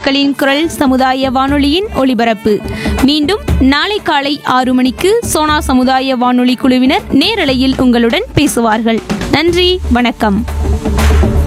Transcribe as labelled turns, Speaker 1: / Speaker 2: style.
Speaker 1: மக்களின் குரல் சமுதாய வானொலியின் ஒலிபரப்பு மீண்டும் நாளை காலை 6 மணிக்கு சோனா சமுதாய வானொலி குழுவினர் நேரலையில் உங்களுடன் பேசுவார்கள். நன்றி, வணக்கம்.